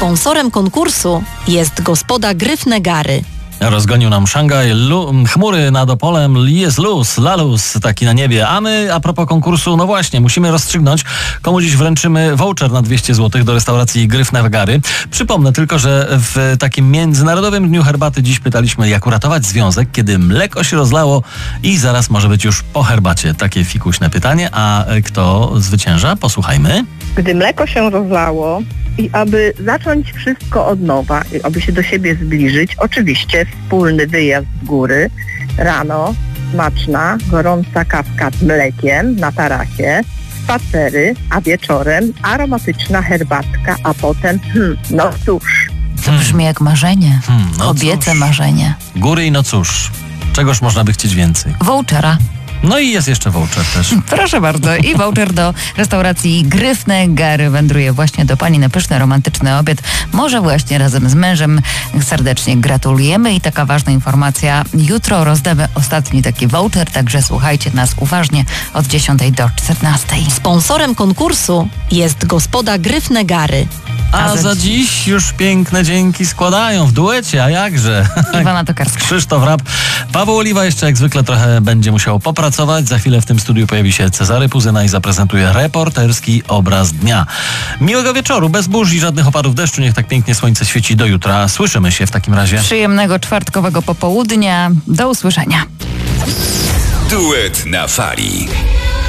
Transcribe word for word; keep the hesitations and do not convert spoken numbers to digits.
Sponsorem konkursu jest gospoda Gryfne Gary. Rozgonił nam Szangaj, lu- chmury nad Opolem, jest luz, lalus taki na niebie. A my, a propos konkursu, no właśnie, musimy rozstrzygnąć, komu dziś wręczymy voucher na dwieście złotych do restauracji Gryfne Gary. Przypomnę tylko, że w takim Międzynarodowym Dniu Herbaty dziś pytaliśmy, jak uratować związek, kiedy mleko się rozlało i zaraz może być już po herbacie. Takie fikuśne pytanie, a kto zwycięża? Posłuchajmy. Gdy mleko się rozlało i aby zacząć wszystko od nowa, i aby się do siebie zbliżyć, oczywiście wspólny wyjazd z góry, rano smaczna, gorąca kawka z mlekiem na tarasie, spacery, a wieczorem aromatyczna herbatka, a potem, hmm, no cóż. To brzmi jak marzenie, Hmm, no kobiece cóż. marzenie. Góry i no cóż, czegoż można by chcieć więcej? Vouchera. No i jest jeszcze voucher też. Proszę bardzo. I voucher do restauracji Gryfne Gary wędruje właśnie do pani na pyszny, romantyczny obiad. Może właśnie razem z mężem. Serdecznie gratulujemy i taka ważna informacja. Jutro rozdamy ostatni taki voucher, także słuchajcie nas uważnie od dziesiątej do czternastej. Sponsorem konkursu jest gospoda Gryfne Gary. A, A za za dziś już piękne dzięki składają w duecie, a jakże? Iwona Tokarska. Krzysztof Rap. Paweł Oliwa jeszcze jak zwykle trochę będzie musiał popracować. Za chwilę w tym studiu pojawi się Cezary Puzyna i zaprezentuje reporterski obraz dnia. Miłego wieczoru, bez burz i żadnych opadów deszczu. Niech tak pięknie słońce świeci do jutra. Słyszymy się w takim razie. Przyjemnego czwartkowego popołudnia. Do usłyszenia. Duet na fali.